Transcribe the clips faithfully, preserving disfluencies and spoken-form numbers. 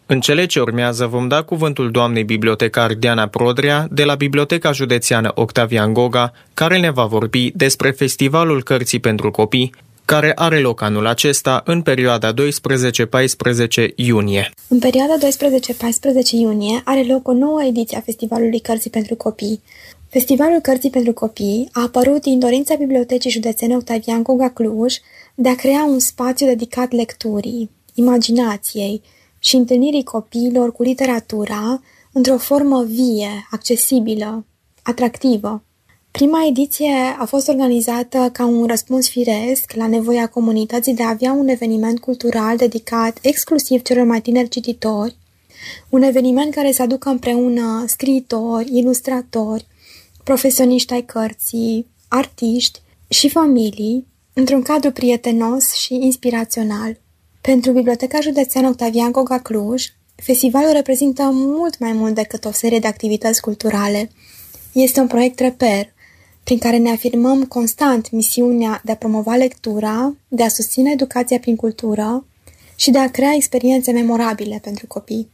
În cele ce urmează vom da cuvântul doamnei bibliotecar Diana Prodrea de la Biblioteca Județeană Octavian Goga, care ne va vorbi despre Festivalul Cărții pentru Copii, care are loc anul acesta în perioada doisprezece-paisprezece iunie. În perioada doisprezece-paisprezece iunie are loc o nouă ediție a Festivalului Cărții pentru Copii. Festivalul Cărții pentru Copii a apărut din dorința Bibliotecii Județene Octavian Goga Cluj de a crea un spațiu dedicat lecturii, imaginației și întâlnirii copiilor cu literatura într-o formă vie, accesibilă, atractivă. Prima ediție a fost organizată ca un răspuns firesc la nevoia comunității de a avea un eveniment cultural dedicat exclusiv celor mai tineri cititori, un eveniment care să aducă împreună scriitori, ilustratori, profesioniști ai cărții, artiști și familii, într-un cadru prietenos și inspirațional. Pentru Biblioteca Județeană Octavian Goga Cluj, festivalul reprezintă mult mai mult decât o serie de activități culturale. Este un proiect reper, prin care ne afirmăm constant misiunea de a promova lectura, de a susține educația prin cultură și de a crea experiențe memorabile pentru copii.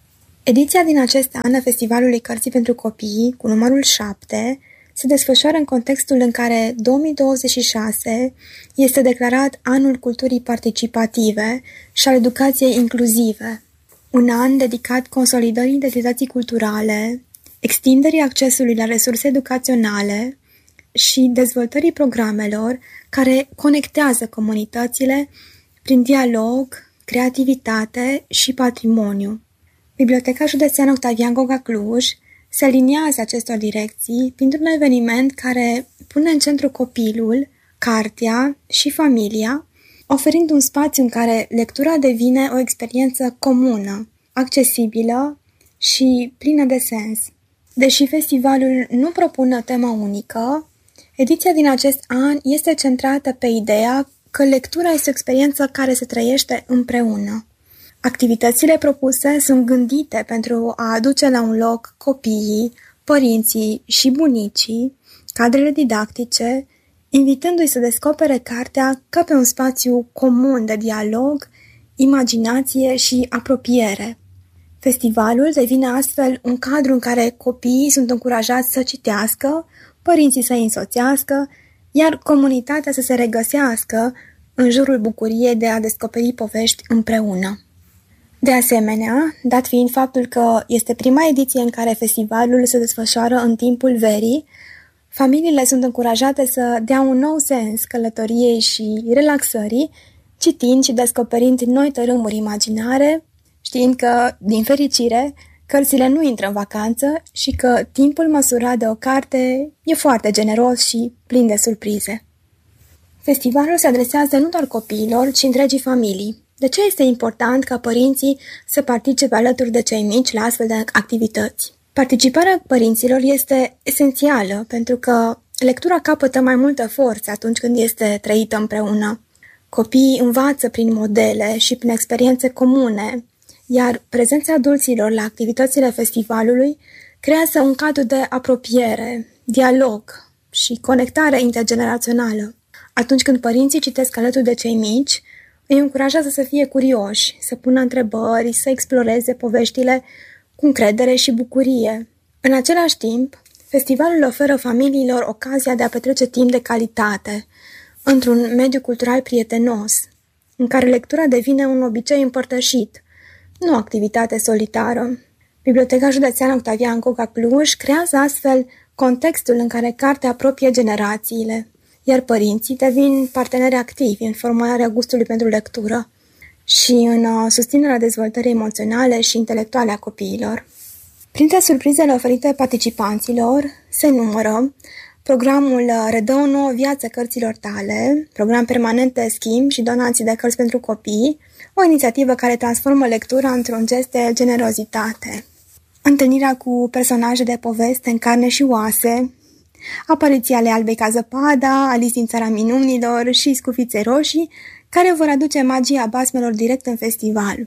Ediția din acest an a Festivalului Cărții pentru Copii, cu numărul șapte, se desfășoară în contextul în care două mii douăzeci și șase este declarat Anul Culturii Participative și al Educației Inclusive, un an dedicat consolidării identității culturale, extinderii accesului la resurse educaționale și dezvoltării programelor care conectează comunitățile prin dialog, creativitate și patrimoniu. Biblioteca Județeană Octavian Goga Cluj se aliniază acestor direcții printr-un eveniment care pune în centru copilul, cartea și familia, oferind un spațiu în care lectura devine o experiență comună, accesibilă și plină de sens. Deși festivalul nu propune o temă unică, ediția din acest an este centrată pe ideea că lectura este o experiență care se trăiește împreună. Activitățile propuse sunt gândite pentru a aduce la un loc copiii, părinții și bunicii, cadrele didactice, invitându-i să descopere cartea ca pe un spațiu comun de dialog, imaginație și apropiere. Festivalul devine astfel un cadru în care copiii sunt încurajați să citească, părinții să îi însoțească, iar comunitatea să se regăsească în jurul bucuriei de a descoperi povești împreună. De asemenea, dat fiind faptul că este prima ediție în care festivalul se desfășoară în timpul verii, familiile sunt încurajate să dea un nou sens călătoriei și relaxării, citind și descoperind noi tărâmuri imaginare, știind că, din fericire, cărțile nu intră în vacanță și că timpul măsurat de o carte e foarte generos și plin de surprize. Festivalul se adresează nu doar copiilor, ci întregii familii. De ce este important ca părinții să participe alături de cei mici la astfel de activități? Participarea părinților este esențială pentru că lectura capătă mai multă forță atunci când este trăită împreună. Copiii învață prin modele și prin experiențe comune, iar prezența adulților la activitățile festivalului creează un cadru de apropiere, dialog și conectare intergenerațională. Atunci când părinții citesc alături de cei mici, îi încurajează să fie curioși, să pună întrebări, să exploreze poveștile cu încredere și bucurie. În același timp, festivalul oferă familiilor ocazia de a petrece timp de calitate, într-un mediu cultural prietenos, în care lectura devine un obicei împărtășit, nu o activitate solitară. Biblioteca Județeană Octavian Goga Cluj creează astfel contextul în care cartea apropie generațiile, iar părinții devin parteneri activi în formarea gustului pentru lectură și în susținerea dezvoltării emoționale și intelectuale a copiilor. Printre surprizele oferite participanților se numără programul Redă o nouă viață cărților tale, program permanent de schimb și donații de cărți pentru copii, o inițiativă care transformă lectura într-un gest de generozitate. Întâlnirea cu personaje de poveste în carne și oase, apariția ale Albei ca zăpada, Alice din Țara Minunilor și Scufiței Roșii, care vor aduce magia basmelor direct în festival.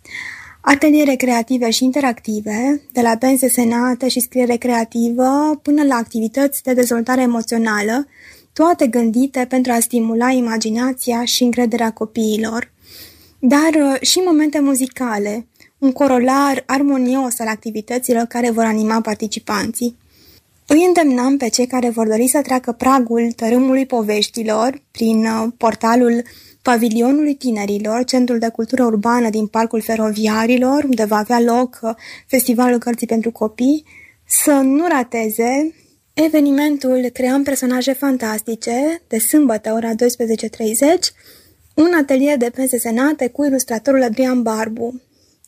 Ateliere creative și interactive, de la benzi desenate și scriere creativă până la activități de dezvoltare emoțională, toate gândite pentru a stimula imaginația și încrederea copiilor. Dar și momente muzicale, un corolar armonios al activităților care vor anima participanții. Îi îndemnăm pe cei care vor dori să treacă pragul tărâmului poveștilor prin portalul Pavilionului Tinerilor, Centrul de Cultură Urbană din Parcul Feroviarilor, unde va avea loc Festivalul Cărții pentru Copii, să nu rateze evenimentul Creăm personaje fantastice, de sâmbătă, ora douăsprezece treizeci, un atelier de pense senate cu ilustratorul Adrian Barbu.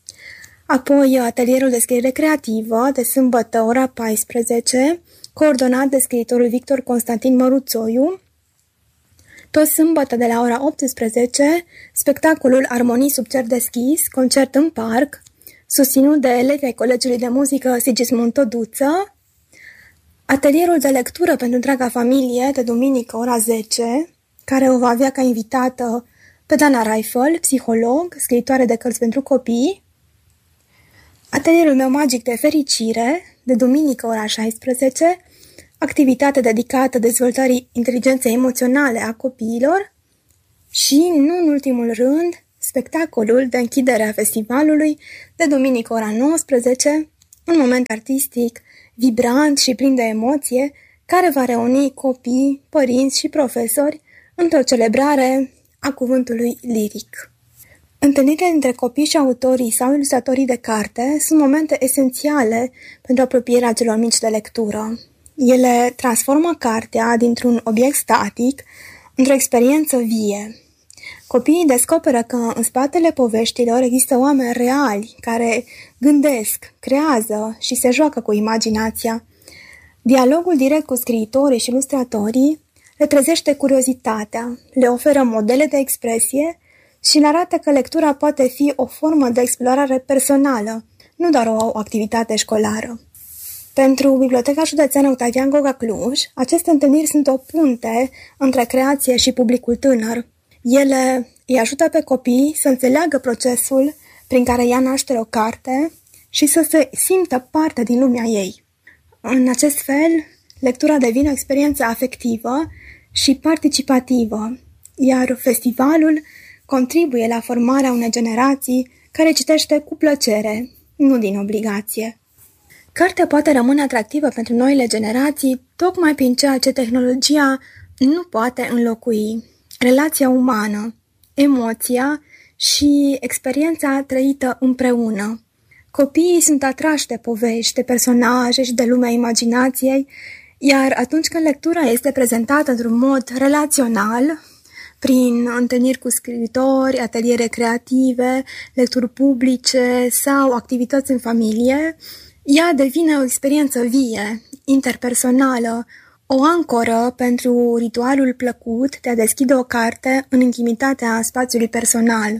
Apoi atelierul de scriere creativă, de sâmbătă, ora paisprezece, coordonat de scriitorul Victor Constantin Măruțoiu. Tot sâmbătă, de la ora optsprezece, spectacolul Armonii sub cer deschis, concert în parc, susținut de elevi ai Colegiului de Muzică Sigismund Toduță. Atelierul de lectură pentru întreaga familie, de duminică, ora zece, care o va avea ca invitată pe Dana Raifel, psiholog, scriitoare de cărți pentru copii. Atelierul meu magic de fericire, de duminică, ora șaisprezece, activitate dedicată dezvoltării inteligenței emoționale a copiilor și, nu în ultimul rând, spectacolul de închidere a festivalului, de duminică, ora nouăsprezece, un moment artistic vibrant și plin de emoție, care va reuni copii, părinți și profesori într-o celebrare a cuvântului liric. Întâlnirile dintre copii și autorii sau ilustratorii de carte sunt momente esențiale pentru apropierea celor mici de lectură. Ele transformă cartea dintr-un obiect static într-o experiență vie. Copiii descoperă că în spatele poveștilor există oameni reali care gândesc, creează și se joacă cu imaginația. Dialogul direct cu scriitorii și ilustratorii le trezește curiozitatea, le oferă modele de expresie și le arată că lectura poate fi o formă de explorare personală, nu doar o activitate școlară. Pentru Biblioteca Județeană Octavian Goga Cluj, aceste întâlniri sunt o punte între creație și publicul tânăr. Ele îi ajută pe copii să înțeleagă procesul prin care ia naștere o carte și să se simtă parte din lumea ei. În acest fel, lectura devine o experiență afectivă și participativă, iar festivalul contribuie la formarea unei generații care citește cu plăcere, nu din obligație. Cartea poate rămâne atractivă pentru noile generații tocmai prin ceea ce tehnologia nu poate înlocui: relația umană, emoția și experiența trăită împreună. Copiii sunt atrași de povești, de personaje și de lumea imaginației, iar atunci când lectura este prezentată într-un mod relațional, prin întâlniri cu scriitori, ateliere creative, lecturi publice sau activități în familie, ea devine o experiență vie, interpersonală, o ancoră pentru ritualul plăcut de a deschide o carte în intimitatea spațiului personal.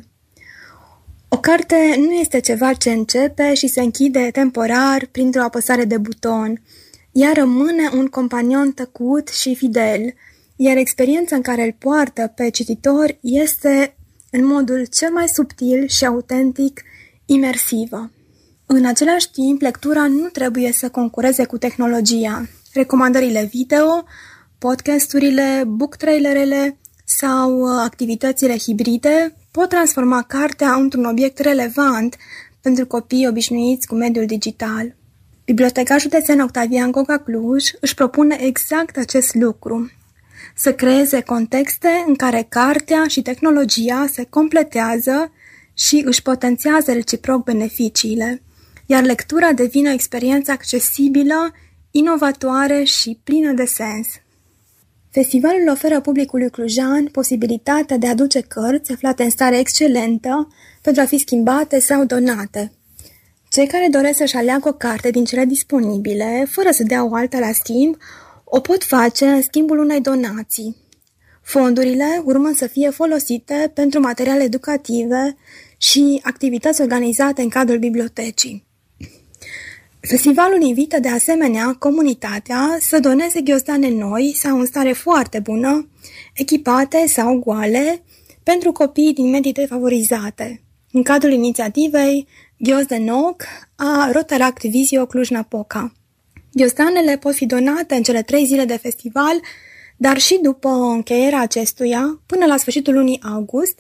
O carte nu este ceva ce începe și se închide temporar printr-o apăsare de buton. Ea rămâne un companion tăcut și fidel, iar experiența în care îl poartă pe cititor este, în modul cel mai subtil și autentic, imersivă. În același timp, lectura nu trebuie să concureze cu tehnologia. Recomandările video, podcasturile, book trailerele sau activitățile hibride pot transforma cartea într-un obiect relevant pentru copiii obișnuiți cu mediul digital. Biblioteca Județeană Octavian Goga Cluj își propune exact acest lucru: să creeze contexte în care cartea și tehnologia se completează și își potențiază reciproc beneficiile, iar lectura devine o experiență accesibilă, inovatoare și plină de sens. Festivalul oferă publicului clujan posibilitatea de a aduce cărți aflate în stare excelentă pentru a fi schimbate sau donate. Cei care doresc să-și aleagă o carte din cele disponibile, fără să dea o alta la schimb, o pot face în schimbul unei donații. Fondurile urmă să fie folosite pentru materiale educative și activități organizate în cadrul bibliotecii. Festivalul invită de asemenea comunitatea să doneze ghiozdane noi sau în stare foarte bună, echipate sau goale, pentru copiii din medii defavorizate, în cadrul inițiativei Ghiozde Nog a Rotaract Visio Cluj-Napoca. Ghiozdanele pot fi donate în cele trei zile de festival, dar și după încheierea acestuia, până la sfârșitul lunii august,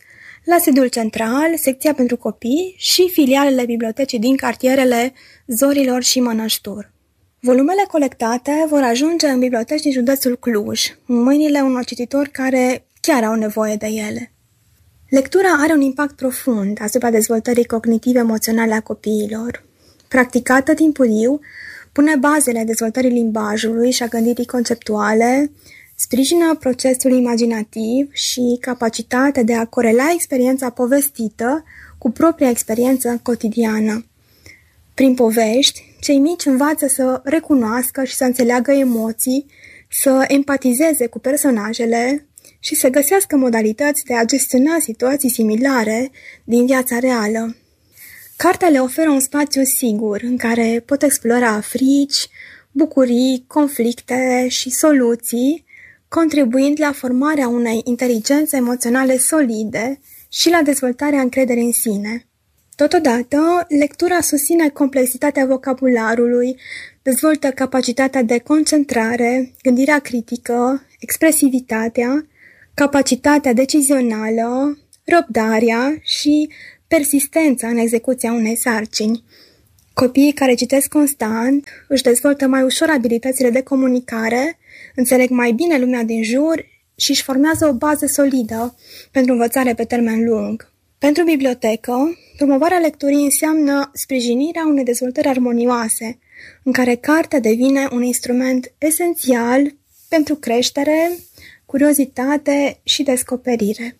la sediul central, secția pentru copii și filialele bibliotecii din cartierele Zorilor și Mănăștur. Volumele colectate vor ajunge în biblioteci din județul Cluj, în mâinile unor cititori care chiar au nevoie de ele. Lectura are un impact profund asupra dezvoltării cognitiv-emoționale a copiilor. Practicată timpuriu, pune bazele dezvoltării limbajului și a gândirii conceptuale, sprijină procesul imaginativ și capacitatea de a corela experiența povestită cu propria experiență cotidiană. Prin povești, cei mici învață să recunoască și să înțeleagă emoții, să empatizeze cu personajele și să găsească modalități de a gestiona situații similare din viața reală. Cartea le oferă un spațiu sigur în care pot explora frici, bucurii, conflicte și soluții, contribuind la formarea unei inteligențe emoționale solide și la dezvoltarea încrederii în sine. Totodată, lectura susține complexitatea vocabularului, dezvoltă capacitatea de concentrare, gândirea critică, expresivitatea, capacitatea decizională, răbdarea și persistența în execuția unei sarcini. Copiii care citesc constant își dezvoltă mai ușor abilitățile de comunicare, înțeleg mai bine lumea din jur și își formează o bază solidă pentru învățare pe termen lung. Pentru bibliotecă, promovarea lecturii înseamnă sprijinirea unei dezvoltări armonioase, în care cartea devine un instrument esențial pentru creștere, curiozitate și descoperire.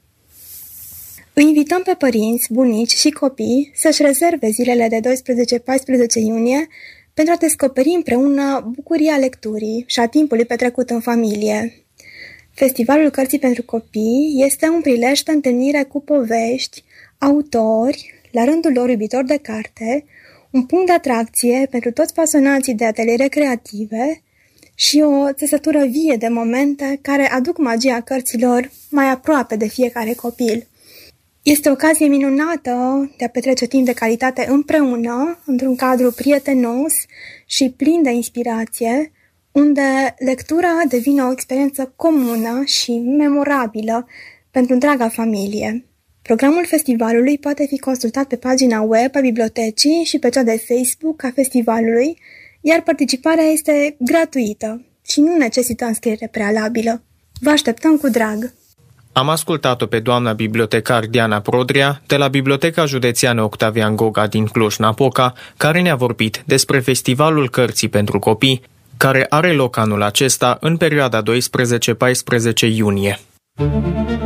Îi invităm pe părinți, bunici și copii să-și rezerve zilele de doisprezece-paisprezece iunie pentru a descoperi împreună bucuria lecturii și a timpului petrecut în familie. Festivalul Cărții pentru Copii este un prilej de întâlnire cu povești, autori, la rândul lor iubitori de carte, un punct de atracție pentru toți pasionații de ateliere creative și o țesătură vie de momente care aduc magia cărților mai aproape de fiecare copil. Este o ocazie minunată de a petrece timp de calitate împreună, într-un cadru prietenos și plin de inspirație, unde lectura devine o experiență comună și memorabilă pentru întreaga familie. Programul festivalului poate fi consultat pe pagina web a bibliotecii și pe cea de Facebook a festivalului, iar participarea este gratuită și nu necesită înscriere prealabilă. Vă așteptăm cu drag! Am ascultat-o pe doamna bibliotecar Diana Prodrea de la Biblioteca Județeană Octavian Goga din Cluj-Napoca, care ne-a vorbit despre Festivalul Cărții pentru Copii, care are loc anul acesta în perioada doisprezece-paisprezece iunie.